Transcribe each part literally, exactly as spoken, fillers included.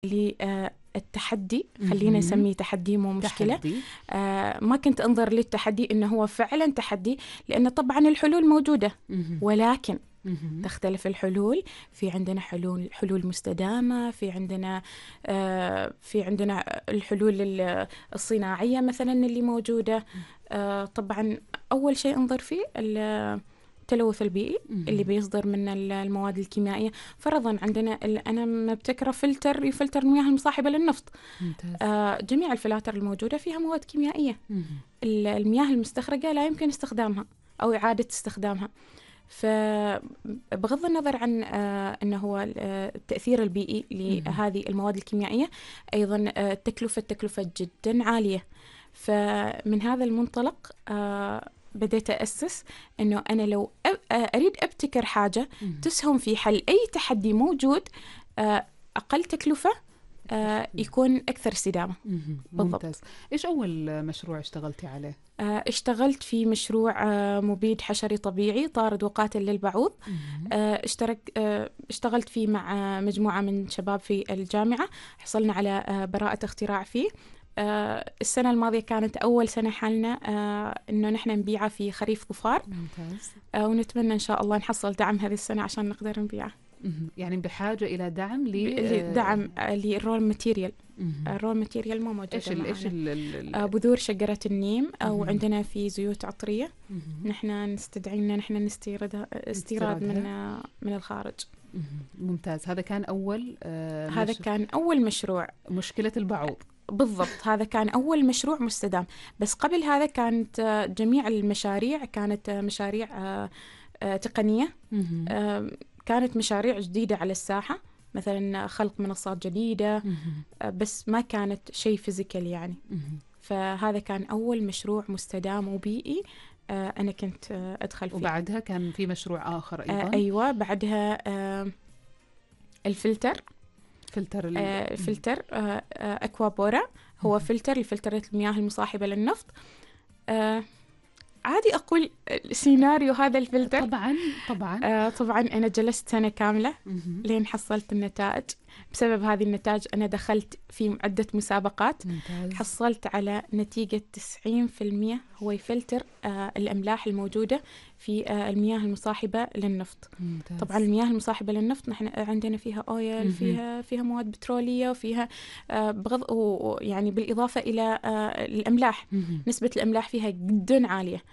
للتحدي، خلينا نسميه تحدي مو مشكلة. تحدي. آه ما كنت أنظر للتحدي إنه هو فعلا تحدي، لأن طبعا الحلول موجودة، ولكن تختلف الحلول. في عندنا حلول حلول مستدامة، في عندنا آه في عندنا الحلول الصناعية مثلا اللي موجودة. آه طبعا أول شيء انظر فيه التلوث البيئي اللي بيصدر من المواد الكيميائية. فرضا عندنا أنا مبتكرة فلتر يفلتر المياه المصاحبة للنفط. آه جميع الفلاتر الموجودة فيها مواد كيميائية. المياه المستخرجة لا يمكن استخدامها أو إعادة استخدامها. فبغض النظر عن آه أنه هو التأثير البيئي لهذه المواد الكيميائية، أيضا آه تكلفة تكلفة جدا عالية. فمن هذا المنطلق آه بديت أسس أنه أنا لو أريد أبتكر حاجة تسهم في حل أي تحدي موجود، آه أقل تكلفة، آه يكون أكثر استدامة. بالضبط. ممتاز. إيش أول مشروع اشتغلتي عليه؟ آه اشتغلت في مشروع آه مبيد حشري طبيعي طارد وقاتل للبعوض. آه اشترك آه اشتغلت فيه مع آه مجموعة من شباب في الجامعة، حصلنا على آه براءة اختراع فيه. آه السنة الماضية كانت أول سنة حالنا آه إنه نحن نبيعه في خريف ظفار. ممتاز. آه ونتمنى إن شاء الله نحصل دعم هذه السنة عشان نقدر نبيعه. يعني بحاجة إلى دعم لدعم للرول ماتيريال. الرول ماتيريال ما موجودة إيش معنا. إيش ال بذور شجرة النيم، أو عندنا في زيوت عطرية نحن نستدعينا نحن نستيردها استيراد من من الخارج. ممتاز. هذا كان أول آه هذا كان أول مشروع. مشكلة البعوض. بالضبط. هذا كان أول مشروع مستدام. بس قبل هذا كانت جميع المشاريع كانت مشاريع تقنية. كانت مشاريع جديدة على الساحة، مثلا خلق منصات جديدة، بس ما كانت شيء فيزيكال يعني. فهذا كان أول مشروع مستدام وبيئي أنا كنت أدخل فيه. وبعدها كان في مشروع آخر أيضا. أيوة، بعدها الفلتر. فلتر ال... آه فلتر آه أكوابورا، هو فلتر لفلترة المياه المصاحبة للنفط. آه عادي أقول سيناريو هذا الفلتر. طبعا طبعا آه طبعا أنا جلست سنة كاملة لين حصلت النتائج. بسبب هذه النتائج أنا دخلت في عدة مسابقات. ممتاز. حصلت على نتيجة تسعين في المية هو يفلتر آه الأملاح الموجودة في آه المياه المصاحبة للنفط. ممتاز. طبعا المياه المصاحبة للنفط نحن عندنا فيها أويل، فيها فيها مواد بترولية، وفيها آه بغض يعني بالإضافة إلى آه الأملاح. نسبة الأملاح فيها جدا عالية.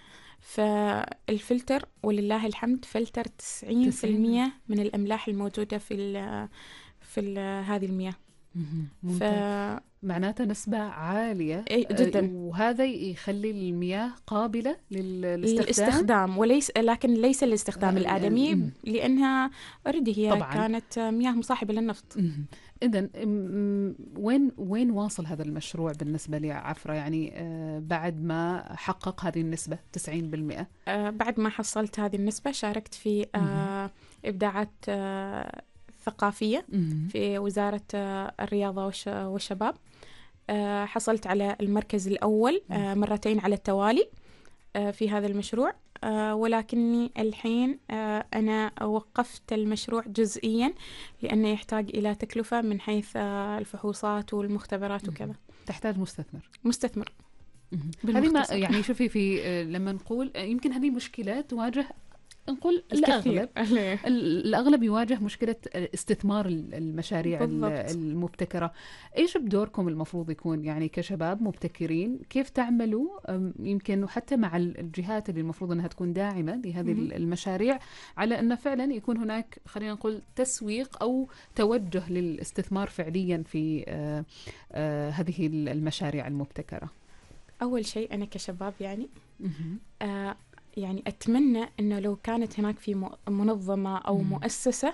فالفلتر ولله الحمد فلتر تسعين في المية من الأملاح الموجودة في ال في ال هذه المياه. ف... معناته نسبة عالية جدا، وهذا يخلي المياه قابلة للاستخدام, للاستخدام وليس لكن ليس الاستخدام آه الآدمي م- لأنها أريد هي طبعاً. كانت مياه مصاحبة للنفط. إذن وين وين واصل هذا المشروع بالنسبة لعفرة يعني آه بعد ما حقق هذه النسبة تسعين بالمئة؟ آه بعد ما حصلت هذه النسبة شاركت في آه إبداعات آه ثقافية في وزارة الرياضة والشباب. حصلت على المركز الأول مرتين على التوالي في هذا المشروع. ولكني الحين أنا وقفت المشروع جزئيا لأنه يحتاج إلى تكلفة من حيث الفحوصات والمختبرات وكذا. تحتاج مستثمر مستثمر هذه ما يعني شوفي في لما نقول يمكن هذه مشكلة تواجه نقول الأغلب الأغلب يواجه مشكلة استثمار المشاريع بالضبط. المبتكرة. إيش بدوركم المفروض يكون يعني كشباب مبتكرين؟ كيف تعملوا يمكن حتى مع الجهات اللي المفروض أنها تكون داعمة لهذه م- المشاريع على أن فعلا يكون هناك خلينا نقول تسويق أو توجه للاستثمار فعليا في آآ آآ هذه المشاريع المبتكرة؟ أول شيء أنا كشباب يعني آه يعني أتمنى أنه لو كانت هناك في منظمة أو مم. مؤسسة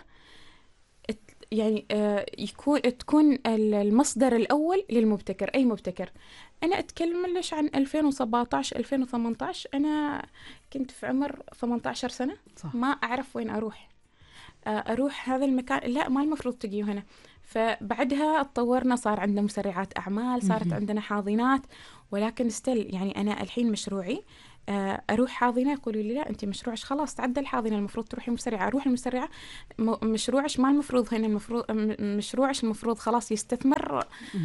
يعني آه يكون تكون المصدر الأول للمبتكر، أي مبتكر. أنا أتكلم ليش عن ألفين وسبعة عشر ألفين وثمانية عشر، أنا كنت في عمر ثمانية عشر سنة صح. ما أعرف وين أروح آه أروح هذا المكان، لا ما المفروض تجي هنا. فبعدها اتطورنا، صار عندنا مسرعات أعمال، صارت عندنا حاضنات، ولكن ستيل يعني أنا الحين مشروعي أروح حاضنة يقولوا لي لا أنت مشروعش خلاص تعدى الحاضنة المفروض تروحي مسرعة. أروح المسرعة مشروعش ما المفروض هنا المفروض مشروعش المفروض خلاص يستثمر.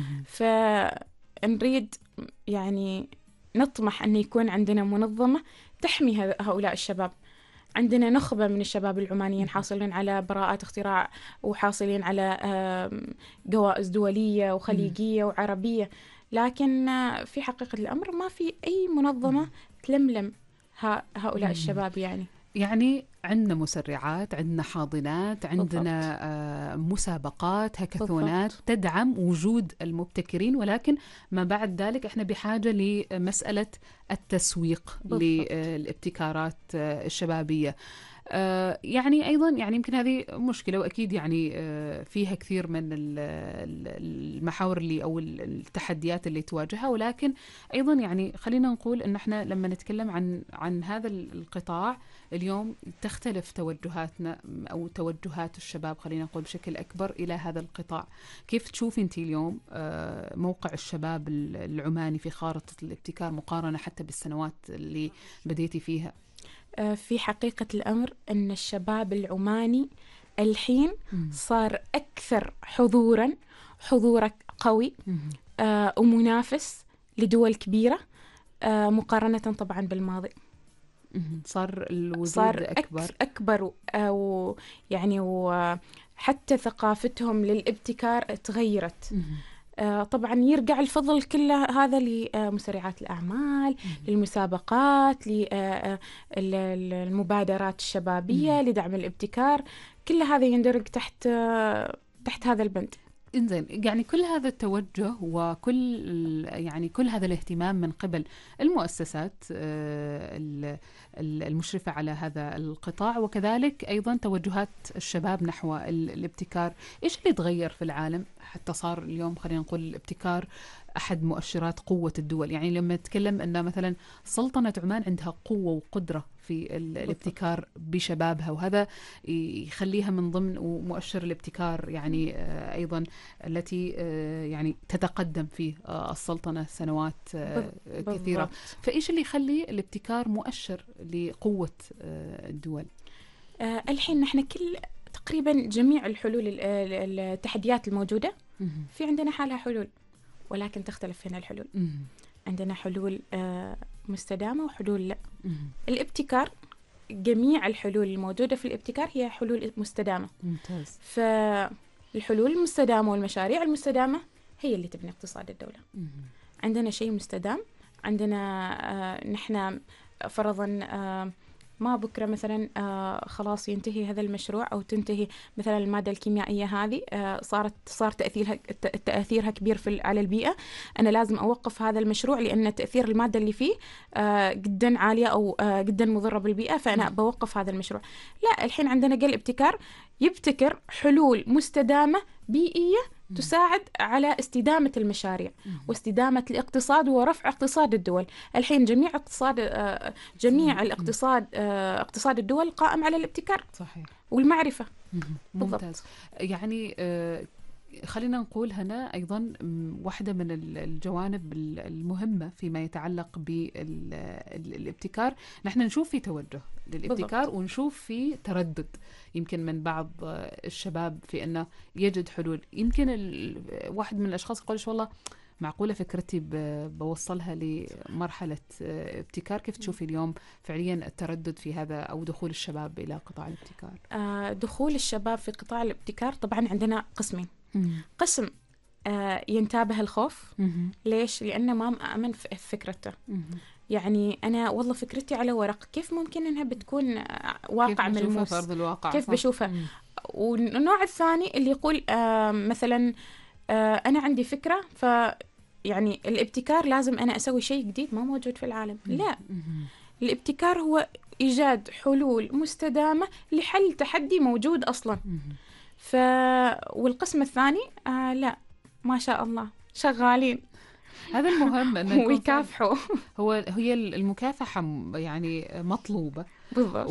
فنريد يعني نطمح أن يكون عندنا منظمة تحمي هؤلاء الشباب. عندنا نخبة من الشباب العمانيين حاصلين على براءات اختراع وحاصلين على جوائز دولية وخليجية وعربية، لكن في حقيقة الأمر ما في أي منظمة تلملم هؤلاء الشباب. يعني يعني عندنا مسرعات، عندنا حاضنات، عندنا آه مسابقات، هاكاثونات تدعم وجود المبتكرين، ولكن ما بعد ذلك احنا بحاجة لمسألة التسويق للابتكارات آه الشبابية. آه يعني أيضا يعني يمكن هذه مشكلة، وأكيد يعني آه فيها كثير من المحاور اللي أو التحديات اللي تواجهها، ولكن أيضا يعني خلينا نقول إن إحنا لما نتكلم عن عن هذا القطاع اليوم تختلف توجهاتنا أو توجهات الشباب خلينا نقول بشكل أكبر إلى هذا القطاع. كيف تشوفي أنت اليوم آه موقع الشباب العماني في خارطة الابتكار مقارنة حتى بالسنوات اللي بديتي فيها؟ في حقيقة الأمر أن الشباب العماني الحين صار أكثر حضوراً، حضور قوي آه ومنافس لدول كبيرة آه مقارنة طبعاً بالماضي. صار الوجود صار أكبر أكبر أو يعني وحتى ثقافتهم للابتكار تغيرت. آه طبعا يرجع الفضل كله هذا لمسرعات الأعمال، للمسابقات، للمبادرات الشبابية لدعم الابتكار، كل هذا يندرج تحت آه تحت هذا البند. إنزين، يعني كل هذا التوجه وكل يعني كل هذا الاهتمام من قبل المؤسسات المشرفة على هذا القطاع، وكذلك أيضا توجهات الشباب نحو الابتكار، إيش اللي تغير في العالم حتى صار اليوم خلينا نقول الابتكار أحد مؤشرات قوة الدول؟ يعني لما نتكلم أن مثلا سلطنة عمان عندها قوة وقدرة في الابتكار بشبابها، وهذا يخليها من ضمن مؤشر الابتكار يعني أيضا التي يعني تتقدم في السلطنة سنوات كثيرة. فإيش اللي يخلي الابتكار مؤشر لقوة الدول؟ الحين نحن كل تقريبا جميع الحلول التحديات الموجودة في عندنا حالها حلول، ولكن تختلف هنا الحلول. عندنا حلول مستدامة وحلول لا. الابتكار جميع الحلول الموجودة في الابتكار هي حلول مستدامة. ممتاز. فالحلول المستدامة والمشاريع المستدامة هي اللي تبني اقتصاد الدولة. عندنا شيء مستدام، عندنا آه نحن فرضا آه ما بكرة مثلا آه خلاص ينتهي هذا المشروع أو تنتهي مثلا المادة الكيميائية هذه آه صارت صار تأثيرها تأثيرها كبير في على البيئة، أنا لازم أوقف هذا المشروع لأن تأثير المادة اللي فيه آه جدا عالية أو آه جدا مضرة بالبيئة، فأنا بوقف هذا المشروع. لا، الحين عندنا قل ابتكار يبتكر حلول مستدامة بيئية تساعد على استدامة المشاريع واستدامة الاقتصاد ورفع اقتصاد الدول. الحين جميع اقتصاد جميع الاقتصاد اقتصاد الدول قائم على الابتكار. صحيح. والمعرفة. ممتاز. يعني خلينا نقول هنا أيضا واحدة من الجوانب المهمة فيما يتعلق بالابتكار، نحن نشوف في توجه للابتكار بالضبط. ونشوف في تردد يمكن من بعض الشباب في أنه يجد حلول. يمكن واحد من الأشخاص يقولش والله معقولة فكرتي بوصلها لمرحلة ابتكار. كيف تشوفي اليوم فعليا التردد في هذا أو دخول الشباب إلى قطاع الابتكار؟ آه دخول الشباب في قطاع الابتكار طبعا عندنا قسمين. قسم آه ينتابه الخوف. ليش؟ لأنه ما مأمن في فكرته. يعني أنا والله فكرتي على ورق، كيف ممكن أنها بتكون واقع ملموس؟ في أرض الواقع كيف بشوفها؟ والنوع الثاني اللي يقول آه مثلا آه أنا عندي فكرة، ف يعني الابتكار لازم أنا أسوي شيء جديد ما موجود في العالم. لا، الابتكار هو إيجاد حلول مستدامة لحل تحدي موجود أصلا. ف والقسم الثاني آه لا ما شاء الله شغالين. هذا المهم انه ويكافحوا. هو هي المكافحة يعني مطلوبة، بالضبط.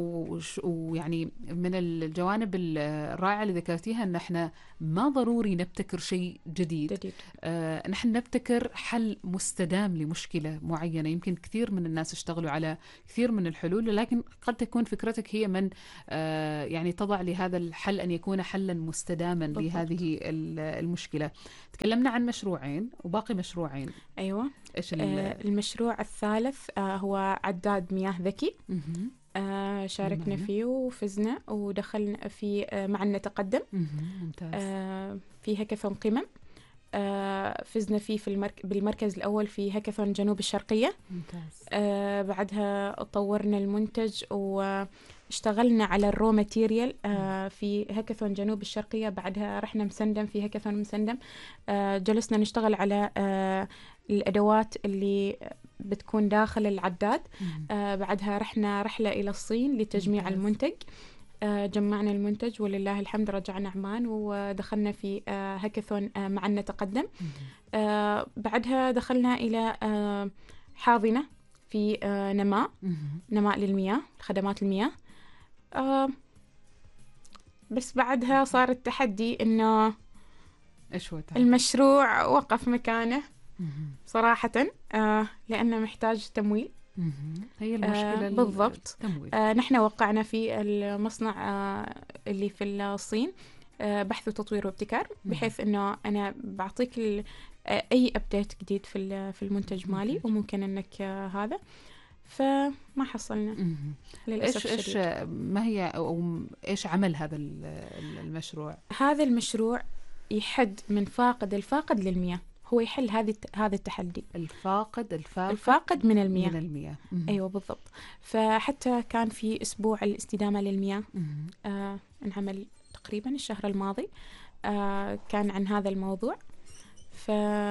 ويعني من الجوانب الرائعة اللي ذكرتيها أن احنا ما ضروري نبتكر شيء جديد, جديد. آه نحن نبتكر حل مستدام لمشكلة معينة. يمكن كثير من الناس اشتغلوا على كثير من الحلول، لكن قد تكون فكرتك هي من آه يعني تضع لهذا الحل أن يكون حلا مستداما بالضبط. لهذه المشكلة. تكلمنا عن مشروعين وباقي مشروعين. أيوة. إيش آه المشروع الثالث آه هو عداد مياه ذكي. آه شاركنا مم. فيه وفزنا ودخلنا في آه معنا تقدم. ممتاز. آه في هاكاثون قمم. آه فزنا فيه في المرك... بالمركز الأول في هاكاثون جنوب الشرقية. ممتاز. آه بعدها طورنا المنتج واشتغلنا على الرو ماتيريال آه في هاكاثون جنوب الشرقية. بعدها رحنا مسندم في هاكاثون مسندم. آه جلسنا نشتغل على آه الأدوات اللي بتكون داخل العداد. آه بعدها رحنا رحلة إلى الصين لتجميع ممتاز. المنتج. آه جمعنا المنتج ولله الحمد رجعنا عمان ودخلنا في آه هاكاثون آه معنا تقدم. آه بعدها دخلنا إلى آه حاضنة في آه نماء نماء للمياه خدمات المياه. آه بس بعدها صار التحدي إنه المشروع وقف مكانه صراحة آه لأنه محتاج تمويل. هي المشكلة. آه بالضبط. آه نحن وقعنا في المصنع آه اللي في الصين آه بحث وتطوير وابتكار، بحيث إنه أنا بعطيك آه أي أبديت جديد في في المنتج مالي وممكن إنك آه هذا، فما حصلنا للأسف إيش الشديد. إيش ما هي أو إيش عمل هذا المشروع؟ هذا المشروع يحد من فاقد الفاقد للمياه. هو يحل هذه هذا التحدي. الفاقد الفاقد الفاقد من المياه. من المياه. أيوة بالضبط. فحتى كان في أسبوع الاستدامة للمياه آه انعمل تقريبا الشهر الماضي. آه كان عن هذا الموضوع. ف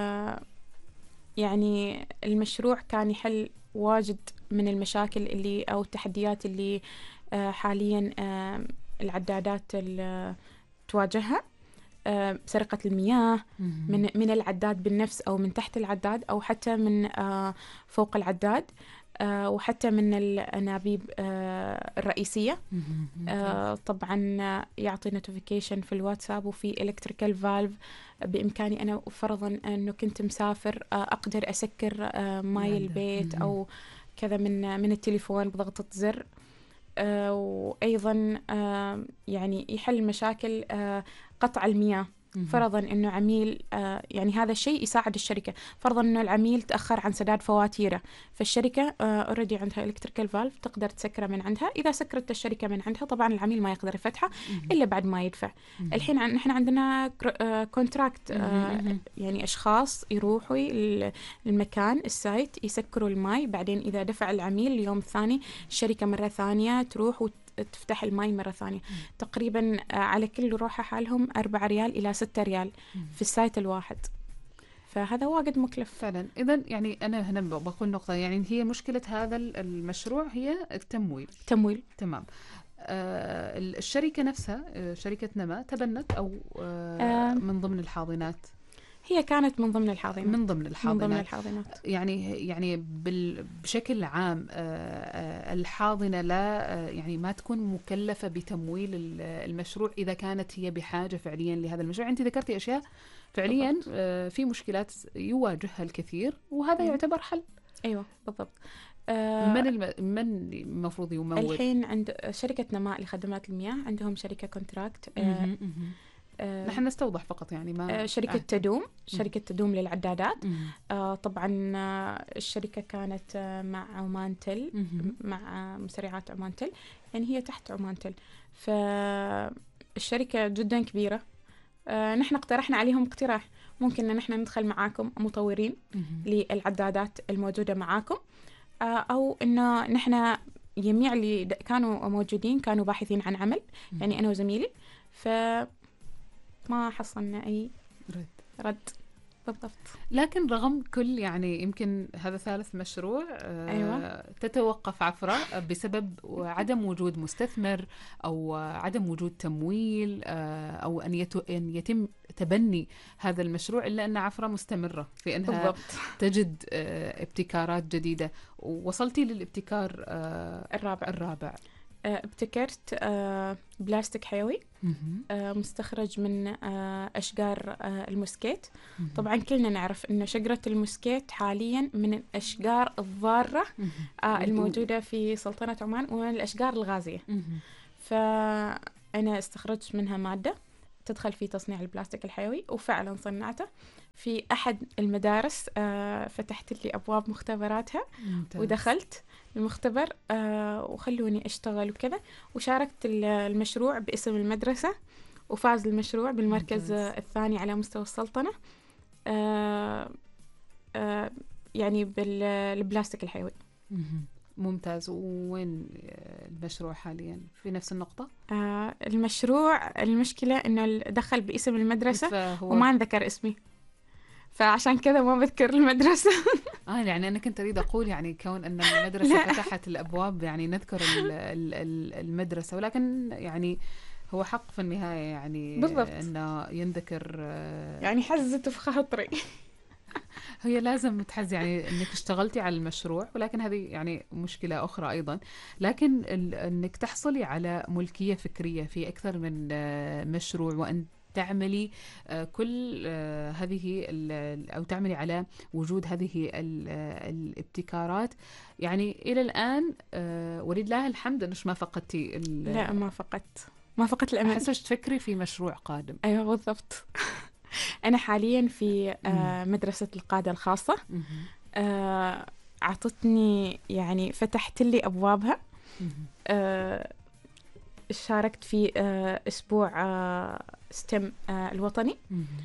يعني المشروع كان يحل واجد من المشاكل اللي أو التحديات اللي آه حاليا آه العدادات اللي تواجهها. آه سرقة المياه من من العداد بالنفس أو من تحت العداد أو حتى من آه فوق العداد آه وحتى من الأنابيب آه الرئيسية. آه طبعا يعطي نوتيفيكيشن في الواتساب وفي إلكتريكال فالف. بإمكاني أنا فرضا أنه كنت مسافر آه أقدر أسكر آه ماي البيت أو كذا من من التليفون بضغطة زر. آه وأيضا آه يعني يحل مشاكل آه قطع المياه. فرضا أنه عميل آه يعني هذا الشيء يساعد الشركة. فرضا أنه العميل تأخر عن سداد فواتيره، فالشركة أوريدي آه عندها إلكتريكال فالف تقدر تسكره من عندها. إذا سكرت الشركة من عندها طبعا العميل ما يقدر يفتحه إلا بعد ما يدفع. الحين عن نحن عندنا آه كونتراكت آه يعني أشخاص يروحوا المكان السايت يسكروا الماء، بعدين إذا دفع العميل اليوم الثاني الشركة مرة ثانية تروح وت تفتح الماء مرة ثانية. تقريبا على كل روحة حالهم أربعة ريال إلى ستة ريال في السايت الواحد، فهذا واجد مكلف فعلا. إذن يعني أنا هنا بقول نقطة، يعني هي مشكلة هذا المشروع هي التمويل. تمويل تمام. آه الشركة نفسها شركة نما تبنت أو آه آه من ضمن الحاضنات؟ هي كانت من ضمن الحاضنات. من ضمن الحاضنات. من ضمن الحاضنات. يعني يعني بشكل عام الحاضنة لا يعني ما تكون مكلفة بتمويل المشروع إذا كانت هي بحاجة فعليا لهذا المشروع. أنت ذكرتي أشياء فعليا بالضبط. في مشكلات يواجهها الكثير وهذا يعتبر حل. أيوة بالضبط. من الم... من المفروض يمول؟ الحين عند شركة نماء لخدمات المياه عندهم شركة كونتراكت. آه نحن نستوضح فقط يعني ما آه شركة آه. تدوم شركة مم. تدوم للعدادات. آه طبعا آه الشركة كانت آه مع عمان تل مم. مع آه مسرعات عمان تل، يعني هي تحت عمان تل، فالشركة جدا كبيرة. آه نحن اقترحنا عليهم اقتراح، ممكن ان نحن ندخل معاكم مطورين مم. للعدادات الموجودة معاكم، آه او انه نحن جميع اللي كانوا موجودين كانوا باحثين عن عمل مم. يعني انا وزميلي، ف ما حصلنا أي رد رد بالضبط. لكن رغم كل يعني يمكن هذا ثالث مشروع أيوة. تتوقف عفرة بسبب عدم وجود مستثمر أو عدم وجود تمويل أو أن يتم تبني هذا المشروع، إلا أن عفرة مستمرة في أنها بالضبط. تجد ابتكارات جديدة. ووصلتي للابتكار الرابع الرابع ابتكرت بلاستيك حيوي مستخرج من أشجار المسكيت. طبعا كلنا نعرف أن شجرة المسكيت حاليا من الأشجار الضارة الموجودة في سلطنة عمان ومن الأشجار الغازية. فأنا استخرجت منها مادة تدخل في تصنيع البلاستيك الحيوي، وفعلا صنعته في أحد المدارس. فتحت لي أبواب مختبراتها ممتاز. ودخلت المختبر آه وخلوني أشتغل وكذا، وشاركت المشروع باسم المدرسة، وفاز المشروع بالمركز ممتاز. الثاني على مستوى السلطنة آه آه يعني بالبلاستيك الحيوي. ممتاز. وين المشروع حاليا؟ في نفس النقطة؟ آه المشروع المشكلة إنه دخل باسم المدرسة وما نذكر اسمي، فعشان كذا ما بذكر المدرسة. آه يعني أنا كنت أريد أقول يعني كون أن المدرسة فتحت الأبواب يعني نذكر المدرسة، ولكن يعني هو حق في النهاية يعني بالضبط. أنه ينذكر يعني حزت في خاطري. هي لازم تحز يعني أنك اشتغلتي على المشروع، ولكن هذه يعني مشكلة أخرى أيضا. لكن أنك تحصلي على ملكية فكرية في أكثر من مشروع، وأن تعملي كل هذه أو تعملي على وجود هذه الابتكارات يعني إلى الآن ولله الحمد أنش ما فقدتي. لا ما فقدت ما فقدت الأمل. حسش تفكري في مشروع قادم. أيوة بالضبط. أنا حاليا في مدرسة القادة الخاصة، أعطتني يعني فتحت لي أبوابها. شاركت في أسبوع ستيم الوطني.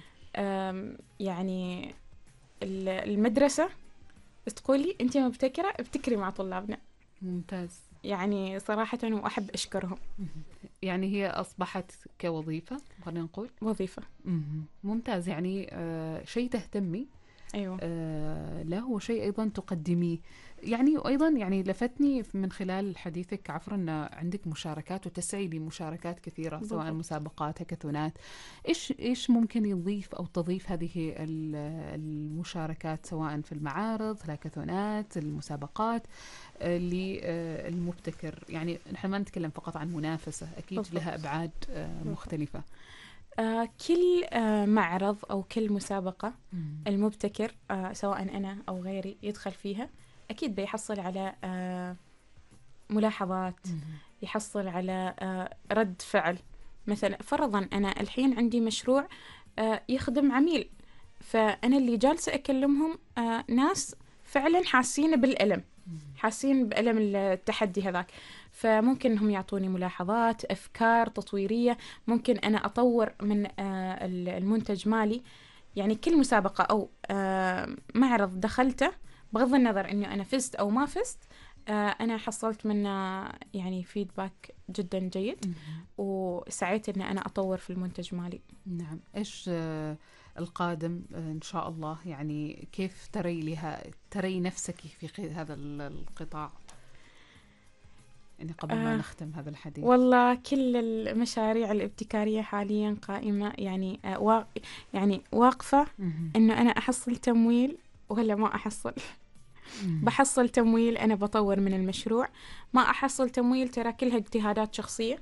يعني المدرسة تقولي أنت مبتكرة، ابتكري مع طلابنا. ممتاز. يعني صراحة وأحب أشكرهم. يعني هي أصبحت كوظيفة، خلينا نقول وظيفة. ممتاز. يعني آه شيء تهتمي أيوة. آه له وشيء أيضا تقدميه. يعني وأيضا يعني لفتني من خلال حديثك عفوا أن عندك مشاركات وتسعي لمشاركات كثيرة بالضبط. سواء مسابقات هكاثونات. إيش إيش ممكن يضيف أو تضيف هذه المشاركات سواء في المعارض الهكاثونات المسابقات للمبتكر؟ يعني نحن ما نتكلم فقط عن منافسة، أكيد بالضبط. لها أبعاد مختلفة. آه كل آه معرض أو كل مسابقة مم. المبتكر آه سواء أنا أو غيري يدخل فيها أكيد بيحصل على آه ملاحظات مم. يحصل على آه رد فعل. مثلا فرضا أنا الحين عندي مشروع آه يخدم عميل، فأنا اللي جالسة أكلمهم آه ناس فعلا حاسين بالألم، حاسين بألم التحدي هذاك، فممكن هم يعطوني ملاحظات، أفكار تطويرية، ممكن أنا أطور من المنتج مالي. يعني كل مسابقة أو معرض دخلته بغض النظر أني أنا فزت أو ما فزت، أنا حصلت منه يعني فيدباك جدا جيد وسعيت أن أنا أطور في المنتج مالي. نعم. إيش القادم إن شاء الله؟ يعني كيف تري لها تري نفسك في هذا القطاع يعني قبل ما آه نختم هذا الحديث؟ والله كل المشاريع الابتكارية حاليا قائمة يعني آه وا يعني واقفة إنه أنا أحصل تمويل ولا ما أحصل. بحصل تمويل أنا بطور من المشروع، ما أحصل تمويل ترى كلها اجتهادات شخصية،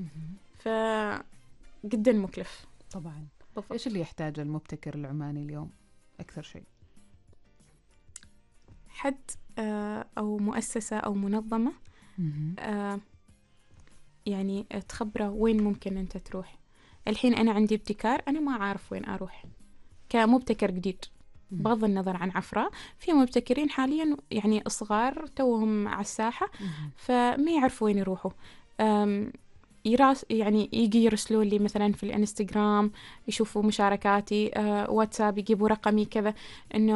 فجدا مكلف طبعا. بالضبط. إيش اللي يحتاجه المبتكر العماني اليوم أكثر شيء؟ حد آه أو مؤسسة أو منظمة آه يعني تخبره وين ممكن أنت تروح. الحين أنا عندي ابتكار أنا ما عارف وين أروح كمبتكر جديد، بغض النظر عن عفرة. في مبتكرين حاليا يعني صغار توهم على الساحة فما يعرفوا وين يروحوا. يراس يعني يجي يرسلوا لي مثلا في الانستغرام يشوفوا مشاركاتي، آه واتساب يجيبوا رقمي كذا انه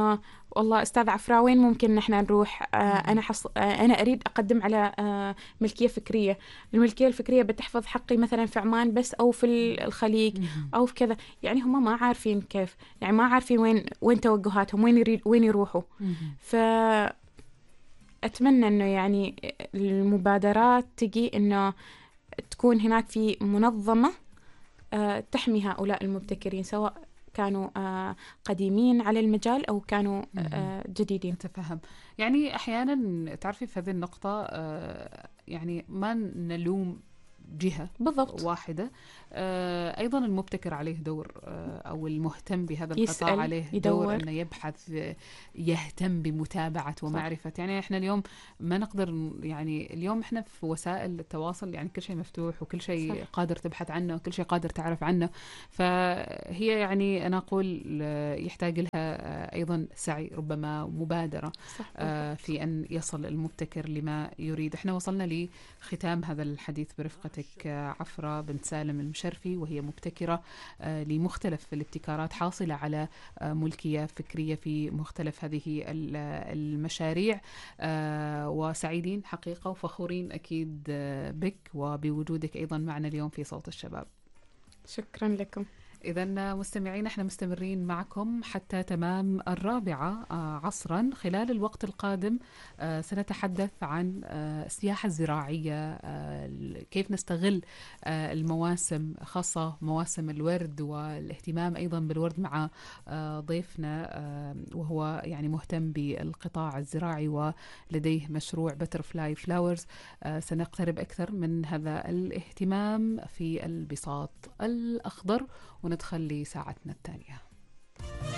والله أستاذ عفراء وين ممكن نحن نروح؟ آه أنا حص... آه أنا أريد أقدم على آه ملكية فكرية. الملكية الفكرية بتحفظ حقي مثلا في عمان بس، أو في الخليج أو في كذا. يعني هم ما عارفين كيف، يعني ما عارفين وين وين توجهاتهم، وين يريد وين يروحوا. فأتمنى إنه يعني المبادرات تجي إنه تكون هناك في منظمة آه تحمي هؤلاء المبتكرين، سواء كانوا آه قديمين على المجال أو كانوا آه جديدين. تفهم. يعني أحيانا تعرفي في هذه النقطة آه يعني ما نلوم جهة بالضبط. واحدة. آه أيضا المبتكر عليه دور، آه أو المهتم بهذا القطاع عليه يدور. دور أنه يبحث، يهتم بمتابعة ومعرفة. يعني إحنا اليوم ما نقدر، يعني اليوم إحنا في وسائل التواصل يعني كل شيء مفتوح وكل شيء صح. قادر تبحث عنه وكل شيء قادر تعرف عنه. فهي يعني أنا أقول يحتاج لها أيضا سعي، ربما مبادرة صح. آه في أن يصل المبتكر لما يريد. إحنا وصلنا لختام هذا الحديث برفقتك عفراء بنت سالم المشرفي، وهي مبتكرة لمختلف الابتكارات، حاصلة على ملكية فكرية في مختلف هذه المشاريع. وسعيدين حقيقة وفخورين أكيد بك وبوجودك أيضا معنا اليوم في صوت الشباب. شكرا لكم. إذن مستمعين، احنا مستمرين معكم حتى تمام الرابعة عصرا. خلال الوقت القادم سنتحدث عن السياحة الزراعية، كيف نستغل المواسم، خاصة مواسم الورد، والاهتمام أيضا بالورد مع ضيفنا وهو يعني مهتم بالقطاع الزراعي ولديه مشروع بترفلاي فلاورز. سنقترب أكثر من هذا الاهتمام في البساط الأخضر وندخل لساعتنا الثانية.